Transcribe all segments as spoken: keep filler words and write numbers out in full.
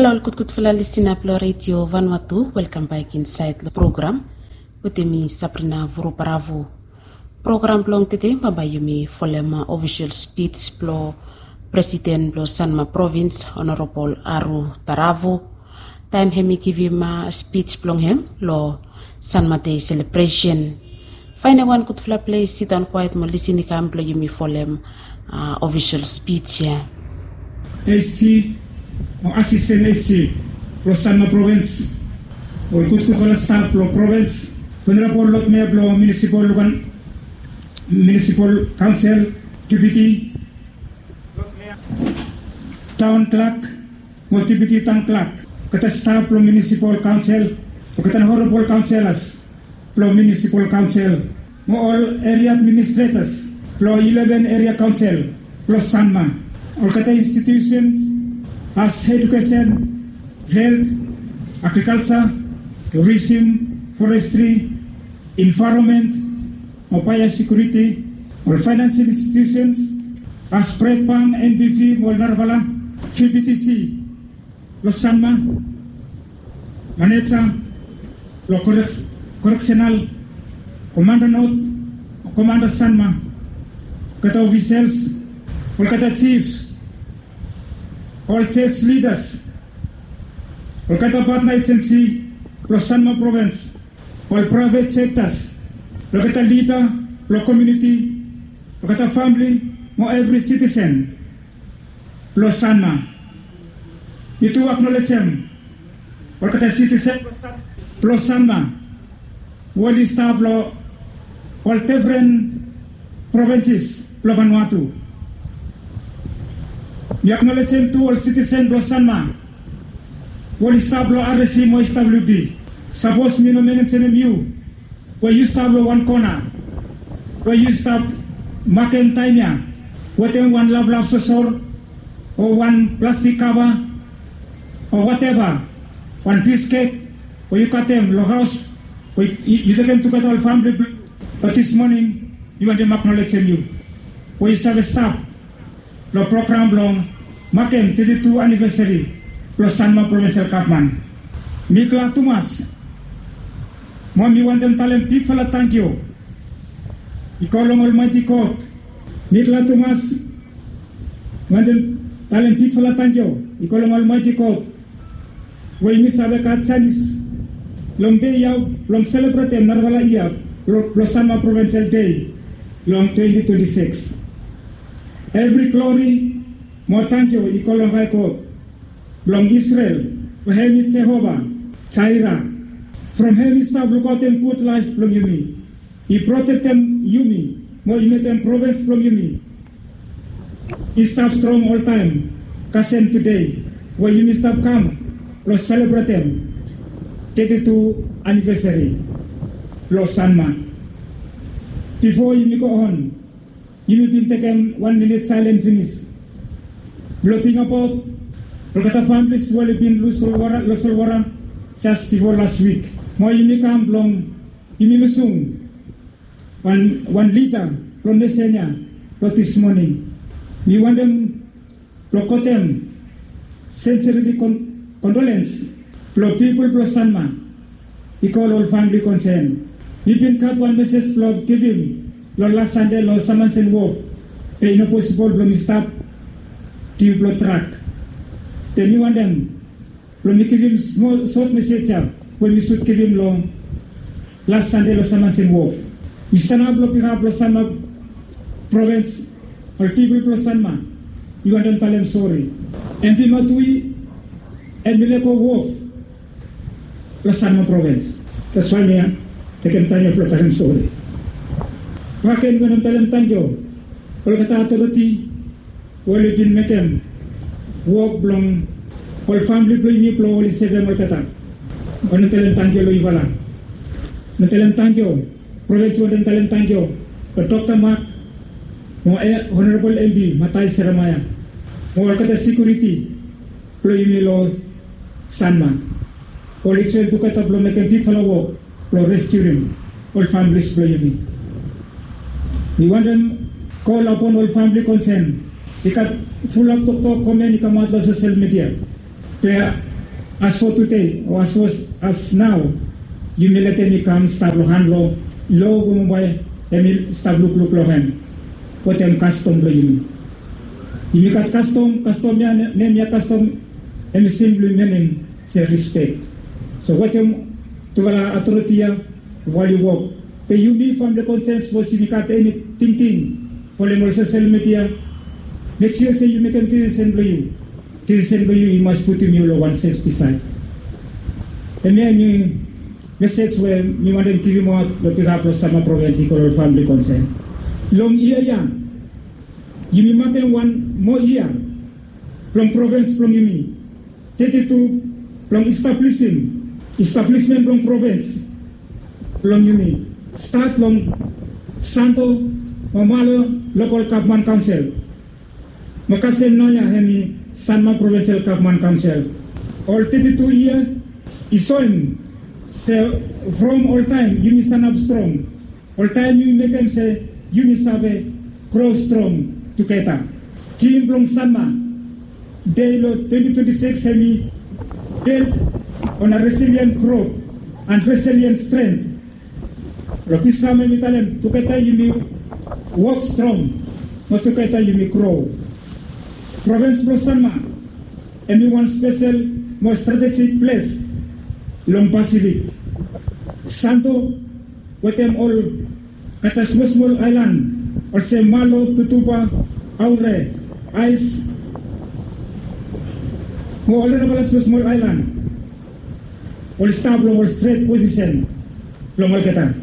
Hello, good good fellow listener Plo Radio Vanuatu. Welcome back inside the program with me Sabrina Vuruparavu. Program plong tete pabayumi folema official speech plo President plo Sanma Province Honorable Aru Taravu. Time hemi give him a speech plong him lo Sanma Day celebration. Find one good fla place sit down quiet mo listen kam plo yumi folem uh, official speech here. S T o assistant S T pro Sanma Province o good good fla staff pro province Honorable Lot Mayor plo municipal lugan Municipal Council, Deputy Town Clerk, mo Deputy Town Clerk, kata staff plo Municipal Council, o kata Honorable Councillors plo Municipal Council, mo all area administrators plo eleven area council plo Sanma, o kata institutions as education, health, agriculture, tourism, forestry, environment, o fire security, or financial institutions, as Predpang, N B V, Molnarvala, F B T C, Los Sanma, Manecha, Lo Correctional, Commander Note, Commander Sanma, Kata officials, all Kata chiefs, all church leaders, all Kata partner agency, Los Sanma Province, all private sectors, lo kata leader, lo community, lo kata family, mo every citizen, lo Sanma. Itu acknowledge him. Lo kata citizen, lo Sanma. Wali staff lo all different provinces, lo Vanuatu. We acknowledge him to all citizen, lo Sanma. Wali staff lo R S C mo S W B. Suppose me no mention you. Where you stop one corner, where you stop makan time, whatever one love love sosor, or one plastic cover, or whatever, one piece cake, or you cut them, lo house, or you, you take them to cut all family. But this morning, you want them acknowledge you. Where you serve a stop, lo program long, makan thirty-two anniversary, lo Sanma Provincial Kapman. Mikla Tumas. Mami want them talent big fella thank you. Ikolong Almighty God. Mikla Tumas want them talent big fella thank you. Ikolong Almighty God. Way mi sabe ka Chinese. Long day yaw long celebrate narwala iya lo Sanma Provincial Day long twenty twenty-six. Every glory mo thank you ikolong high God. Long Israel wahemi Jehovah Chaira. From him he start look out them good life plong yumi. He protect them yumi. Mo imit them province plong yumi. He start strong all time. Kasem today. Where yumi start come. Lo celebrate them. thirty-two anniversary. Lo Sanma. Before yumi go on. Yumi been taken one minute silent finish. Blotting about. Lo kata families wali been lusol wara lusol wara just before last week. Mo yumi kam long yumi lusung one one leader long desenya lo this morning. Mi want them lo kotem sincerely con condolence lo people lo Sanma. We call all family concern. We been cut one message lo give him lo last Sunday lo summons and wolf. Pay no possible lo mi stop to lo track. Then mi want them lo mi give him small short message when we should give him long last Sunday lo summons and wolf. We stand up lo piha lo Sanma Province or people lo Sanma. You want them tell them sorry. And we matui and we let go wolf lo Sanma Province. That's why me take him time to tell him sorry. Wakin ko nang tell him thank you. All kata authority wali bin make him walk long all family play ni plo wali seven mo kata. Ano talent thank you lo iwala. No talent thank you. Province mo din talent thank you. But Doctor Mark, mo Honorable M D Matay Seramaya, mo kata security, plo yumi lo Sanma. All itself to kata plo make big follow plo rescue him. All families plo yumi. We want them call upon all family concern. Ikat full up tok tok comment ikamat lo social media. Kaya as for today, or as for as now, you may let me come stablo handlo, low woman Emil stablo look lohem. What em custom lo yumi. You make at custom, custom ya name ya custom, em simply meaning say respect. So what em to wala authority while you walk. Pay you me from the consensus for simicat any thinking for the social media. Make sure say you make a citizen for you. Citizen for you, you must put him you one safety side. And then you message where you want them to be more the pick up some province or family concern. Long year young. You may make one more year from province from you me. thirty-two from establishing establishment from province from you me. Start from Santo Mamalo Local Government Council. Makasem noya hemi Sanma Provincial Government Council. All thirty-two years, isoim say from all time you may stand up strong. All time you make them say you may sabe grow strong together. Team from Sanma day twenty twenty-six hemi built on a resilient growth and resilient strength. Lopista me mitalem together you may work strong, but together you may grow. Province of Sanma, and one special, more strategic place, Long Pacific. Santo, with them all, at a small, small island, or say Malo, Tutuba, Aure, Ice, more all of a small island, all stable, all straight position, Long Alcata.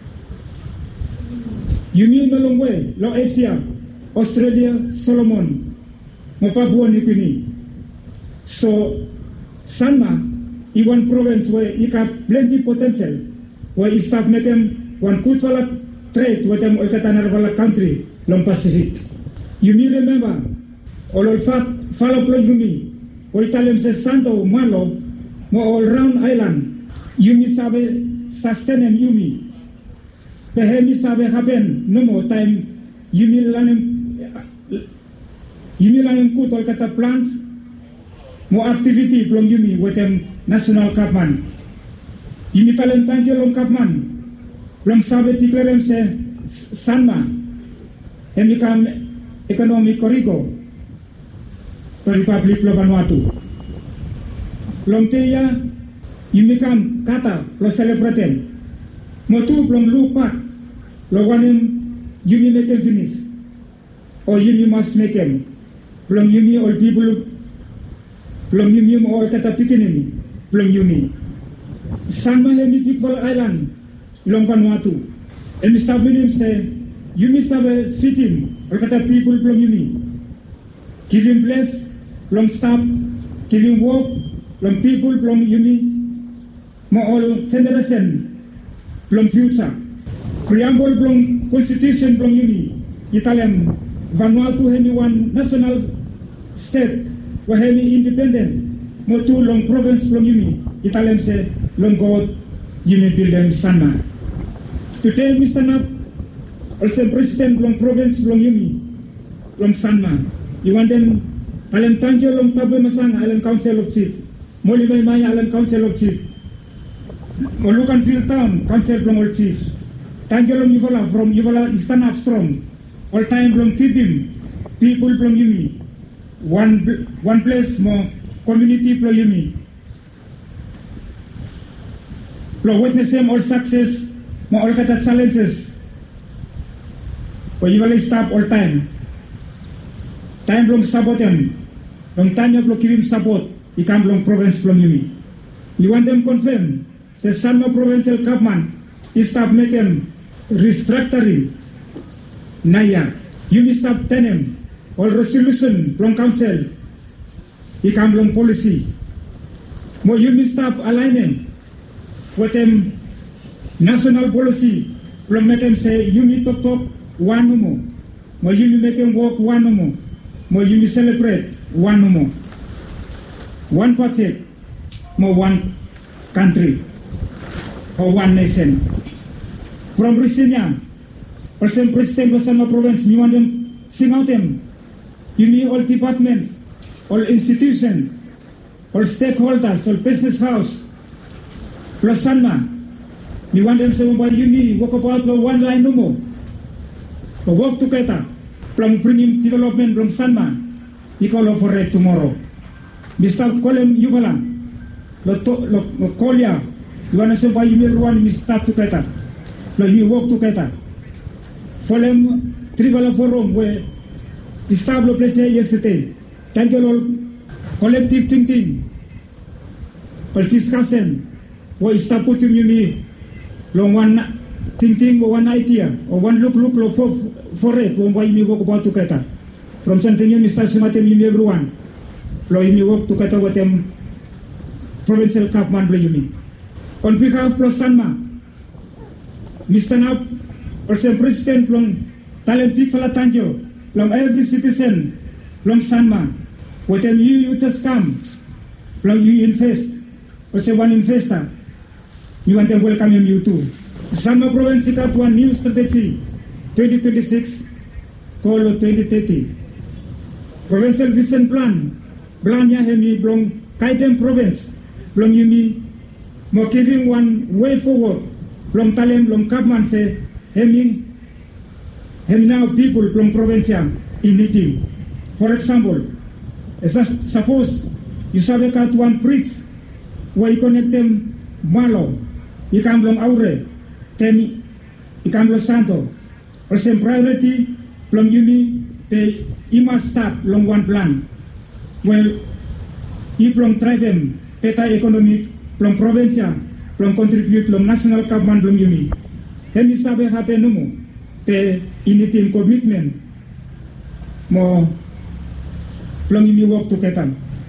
You mean a long way, Long Asia, Australia, Solomon, Papua New Guinea. So, Sanma, in one province where you have plenty potential, where you start making one good trade with them all country, Long Pacific. You may remember, all of that follow play you me, or Italian says Santo Malo, more all round island, you may sabe sustain and you me. Behemi sabe happen no more time, you may learn. Yumi lang kut all kata plans, mo activity plong yumi with them national government. Yumi talent tangyo long government, plong sabe tiklerem se Sanma, emikam economic corrigo, per Republic lo Vanuatu. Plong teya, yumi kam kata lo celebratem, mo tu plong lupak, lo wanem yumi make them finish, or yumi must make them. Plong yumi all people, plong yumi all kata pikinini, plong yumi. Sanma hemi people island, long Vanuatu. And Mister Binim say, yumi sabe fit him, all kata people plong yumi. Give him place, plong stop, give him work, plong people plong yumi. Mo all generation, plong future. Preamble plong constitution plong yumi. Italian Vanuatu hemi one national state where hemi independent mo tu long province long yumi Italian say long god yumi build them Sanma. Today Mister Nap also president long province long yumi long Sanma. You want them alam tangyo long tabu masanga alam council of chief moli may maya alam council of chief molukan field town council long all chief tangyo long Yuvala from Yuvala stand up strong all time long keep him people long yumi one one place more community plong yumi plong witness him all success more all kata challenges or you will stop all time time long support him long time you give him support he come long province plong yumi you want them confirm say Sanma provincial government he stop making restructuring naya yumi stop tenem all resolution from council, he come long policy. Mo yumi stop aligning with them national policy. From make them say yumi talk talk one no more. Mo yumi make them walk one no more. Mo yumi celebrate one no more. One party, mo one country or one nation. From Risinya, also President of Sanma province, me want them sing out them. You mean all departments, all institutions, all stakeholders, all business house, plus Sanma. We want them to say, you me, walk about the one line no more. But work together, from bringing development from Sanma, we call for it tomorrow. Mister Colem Yubala, the Kolia, you want to say, why you everyone is start together, you work together. For them, Tribal Forum, where we started place yesterday. Thank you all. Collective thinking, or discussion, or start putting you me, long one thinking or one idea, or one look, look, look for, for it, when why me work about together. From something you Mister Sumatem, you everyone, blow me work together with them, provincial capman blow you me. On behalf of Sanma, Mister Nap, or some president, long talent big fella tangyo, long every citizen, long Sanma. What time you, you just come, long you invest, or say one investor, you want them welcome him you too. Sanma province got one new strategy, twenty twenty-six, called twenty thirty. Provincial vision plan, plan ya hemi blong kaidem province, blong yumi, mo giving one way forward, blong talem blong kapman se hemi, hemi now people blong provincia in meeting. For example, suppose you sabe kat one bridge where you connect them malo, you can long aure, ten you can lo santo, or same priority long yumi they you must start long one plan. Well, you long try them better economic long provincia long contribute long national government long yumi. Then you sabe happen no more. The in commitment more. Long you work together.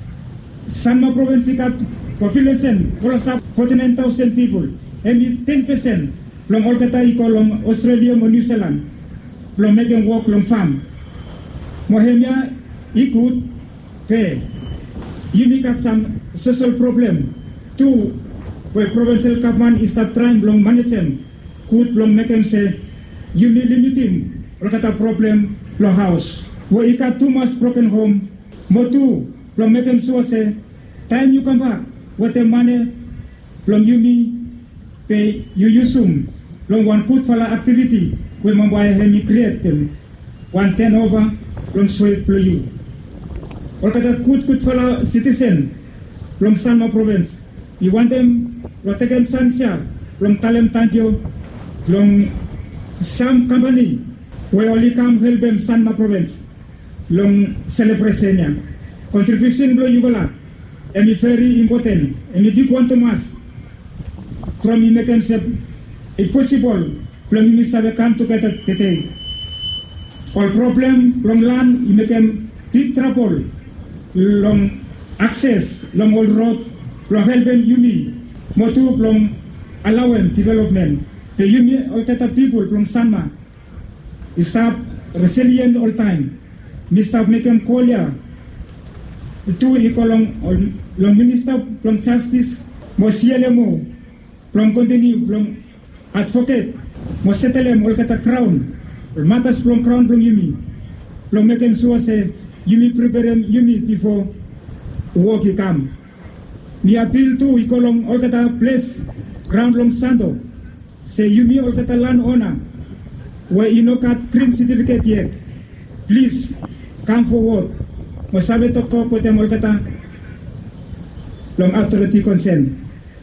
Sanma province got population forty-nine thousand people, and ten percent long all kata iko long Australia or New Zealand, long making work long farm. Mohemia ikut pay. You make got some social problem. Two, where provincial government is that trying long manage them, could long make them say you need limiting all kata problem long house. Where you got too much broken home. Motu, from making sure say, time you come back, what the money, from you me, pay you use them, from one good fala activity, when Mumbai hemi create them, one ten over, from sweet blue you. Or that good good fala citizen, from Sanma province, you want them, what take them Sansia, from Talem Tangyo, from some company, where only come help them Sanma province. Long celebration contribution blow you wala and it's very important and if you want to mass from you make them say it possible long you miss have come together today all problem long land you make them big trouble long access long all road long help them you me motu long allow them development the you me all kata people long Sanma stop resilient all time Mister Mekem Kolia, two ecolong long minister from justice, mo sielemo, from continue, from advocate, mo settlem all kata crown, matas from crown from yumi, from Mekem suase, yumi prepare yumi before work you come. Mi appeal to ecolong all kata place, ground long sando, say yumi all kata land owner, where you no cut green certificate yet, please. Come forward. Masabi to ko ko temol kata long authority consent.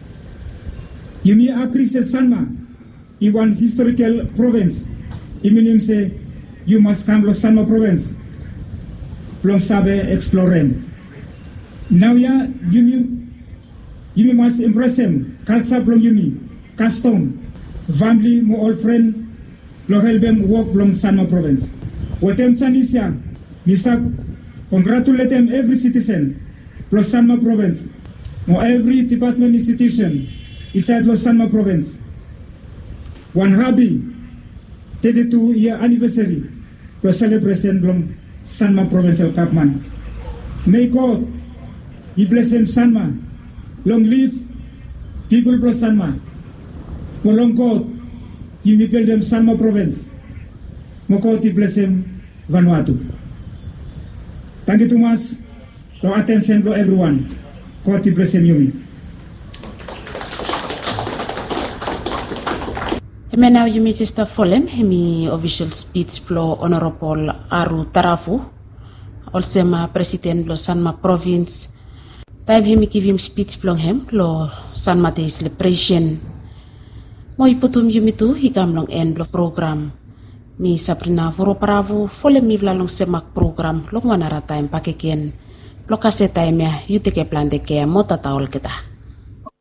Yumi agree se Sanma, in one historical province. Iminim say you must come lo Sanma province. Long sabe explore them. Now ya yumi yumi must embrace them. Culture long yumi, custom, family mo old friend. Lo help them work long Sanma province. Wotem sanisya. Mister Congratulate them every citizen, plus Sanma province, or every department institution inside Los Sanma province. One happy thirty-two year anniversary to celebration from Sanma provincial government. May God, He bless him Sanma, long live people from Sanma. For long God, He may build them Sanma province. Mo God, He bless him Vanuatu. Thank you too much for attention to everyone. koti bresem yumi. Now you may just follow hemi official speech plo honorable Aru Tarafu, also ma president lo Sanma province. Time hemi give him speech plong hem lo Sanma Day celebration. Mo iputum yumi tu higam long end lo program. Mi Sabrina Voroparavu follow mi vlalong semak program lo manara time pakeken. Lo kase time ya yutike plan de ke mota taol kita.